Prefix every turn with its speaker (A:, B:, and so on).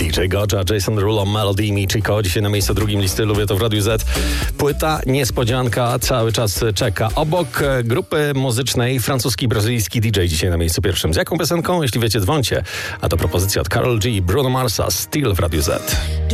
A: DJ Goja, Jason Derulo, Melody, Michiko. Dzisiaj na miejscu drugim listy Lubię to w Radiu Z. Płyta niespodzianka cały czas czeka. Obok grupy muzycznej francuski, brazylijski DJ dzisiaj na miejscu pierwszym. Z jaką piosenką? Jeśli wiecie, dzwońcie. A to propozycja od Karol G i Bruno Marsa, Still w Radiu Z.